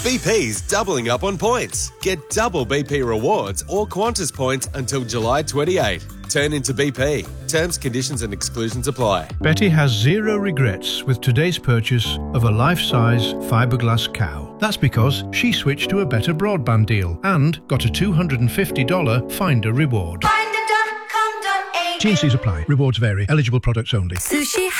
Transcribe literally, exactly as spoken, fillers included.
B P's doubling up on points. Get double B P rewards or Qantas points until July twenty-eighth. Turn into B P. Terms, conditions and exclusions apply. Betty has zero regrets with today's purchase of a life-size fiberglass cow. That's because she switched to a better broadband deal and got a two hundred fifty dollars Finder reward. Finder dot com dot a u. T and C's apply. Rewards vary. Eligible products only. Sushi